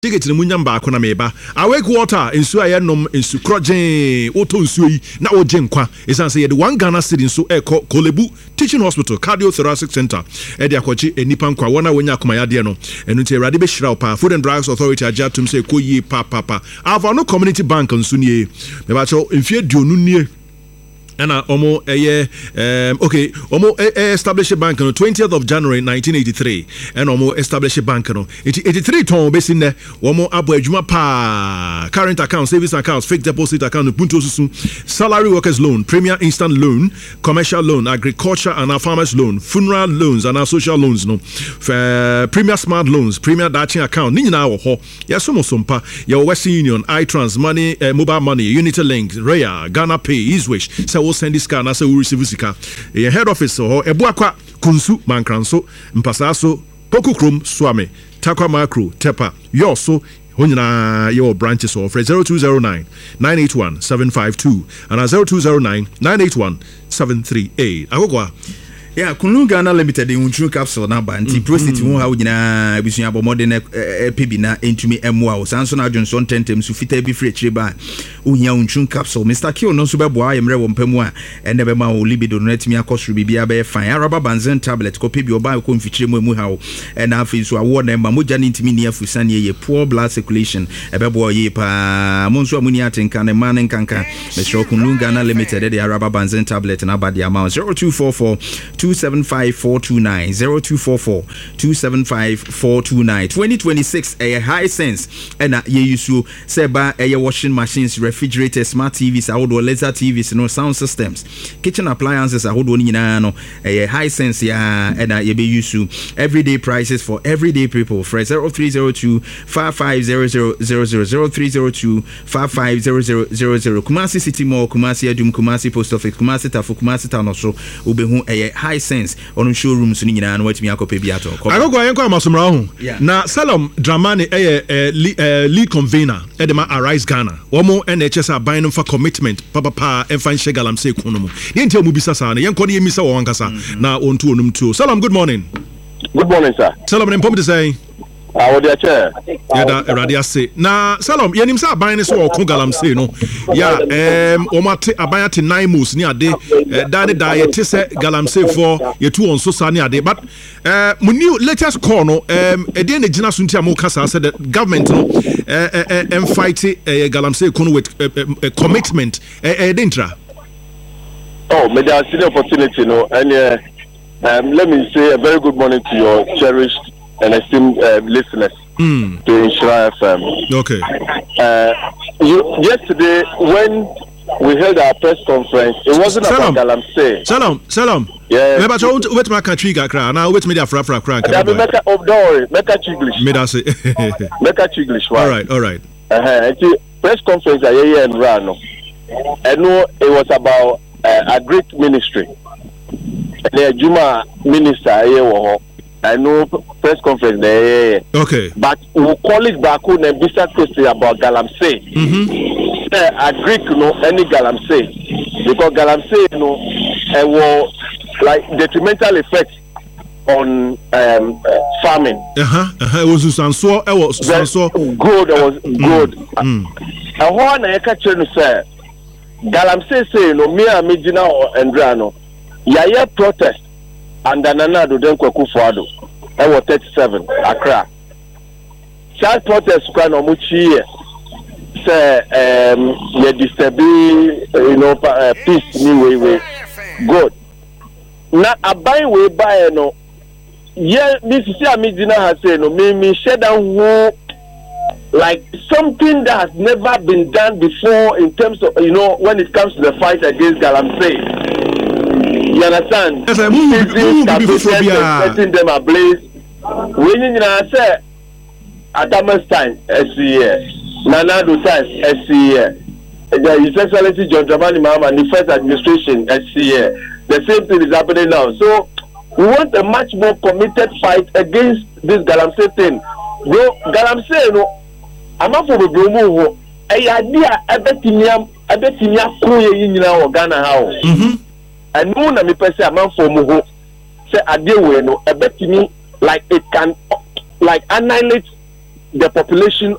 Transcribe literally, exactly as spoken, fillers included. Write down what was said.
ticket ni munyam ba ko na meba awake water nsu aye nom nsu krogen auto nsu yi na oje nkwa esan say ye the one Ghana city nsu e ko Kolebu Teaching Hospital Cardiothoracic Center e de akochi enipa nkwa wona wonya akoma yade no enu ti erade be hira opa Food and Drugs Authority ajatum say koyi pa pa pa ava no community bank nsu nie me ba cho mfie duonu nie and uh, omo eh, um, okay omo eh, established a bank on twentieth of January nineteen eighty-three and omo established a bank no eighty-three ton base in there omo abo adwuma pa current account savings account fixed deposit account punto susu salary workers loan premier instant loan commercial loan agriculture and our farmers loan funeral loans and our social loans no uh, premier smart loans premier daching account ni nyina wo ho yesomo sompa your Western Union iTrans money uh, mobile money Unity Link Raya Ghana Pay Eastwish so send this car na say we receive sika e head office ho ebu akwa kunsu mankranso mpasaso pokukrom swame takwa macro tepa yoso honyina your branches of zero two zero nine nine eight one seven five two and zero two zero nine nine eight one seven three eight agogwa. Yeah, Kunu Ghana Limited in true capsule na banti prostate mu ha wonyina abisun abomode na pebi na entumi emwa o Samson Johnson tentem su fita bi free chire ba ohia untrun capsule Mister Kio no so bebo ayemre wo mpamu a ene be ma o libido no atimi akosuru bibia be fine araba banzen tablet ko pebi oba ko mfichire mu emu ha o ena afi so awo na mba moja ni ntimi ni afusane ye poor blood circulation ebebo ye pa monso amuni atenka na man nkanka Mister Kunu Ghana Limited the araba banzen tablet na ba the amount zero two four four two seven five four two nine zero two four four two seven five four two nine twenty twenty-six a high sense and ye use seba a washing machines refrigerators smart T Vs ahodo laser T Vs no sound systems kitchen appliances ahodo ni nyina no a high sense ya and ye be use everyday prices for everyday people for zero three zero two five five zero zero zero zero zero three zero two five five zero zero zero zero Kumasi City Mall Kumasi Adum Kumasi Post Office Kumasi Tafu Kumasi Town so obehu a high sense on showrooms ni nyina na watimi akope bi ato agogo ayenko amasomra ho na Salom Dramani eh lead convener edema Arise Ghana womo N H S aban no for commitment papa pa enfan shegalam se konomu ye ntia mu bisa sa na yenko ne yemisa wo wankasa na ontu onum tuo Salom good morning. Good morning sir. Salom nempom de say I would chair. Yeah, that radio say. Na Salom, ye nim say aban ne so okon galam say no. Yeah, em o mate aban ate nine moves ni ade da ne da ye te say galam say for ye two on so sa ni ade but eh mo new latest call no em e dey na gina so ntia mo kasa say the government no eh eh em fight eh galam say kono with commitment eh dentra. Oh, may there see the opportunity no and uh, um let me say a very good morning to your cherished and esteemed uh, listeners mm. to Inshira F M. Okay. Uh, you, yesterday, when we held our press conference, it wasn't Salam. about Galamsey. Salam, Salam. Yeah. Maybe I wait my country gakra. Now wait me there for for crank. That be make oh don't worry, make a Chiglish. Me that say. Make a Chiglish. All right, all right. Uh huh. Press conference a year and run. I know it was about uh, a great ministry. The Juma minister here. I know press conference there. Okay. But we call it back on and be question about Galamsey. Mm-hmm. Uh, I agree to know any Galamsey because Galamsey, you know, it will like detrimental effect on um, uh, farming. Uh huh. Uh-huh. It was Sanso. It was Sanso. Good. It was good. Mm. And what I catch you say, Galamsey say no me and me Gina or Andrano, yaya protest. And Nana do den kwaku fuado. I was thirty-seven, Accra. Child protest kwa no muchi say um ye disturb you know uh, peace ni way way. Good. Na abai we buy no. Ye this is me Dina has say no me me shed down who like something that has never been done before in terms of you know when it comes to the fight against Galamsey. You understand? Yes, I move, move, move setting them ablaze. When you say Adamas time, S C A, Nanado time, S C A, His Excellency John Dramani Mahama, the first administration, S C A. The same thing is happening now. So we want a much more committed fight against this Galamsey thing. Bro, Galamsey, you know, I'm not for the Bromo. I idea a betimiam, a betimia kuye in Ghana how. Mm-hmm. And no na me person amount for mo say adewe no a bet me like it can like annihilate the population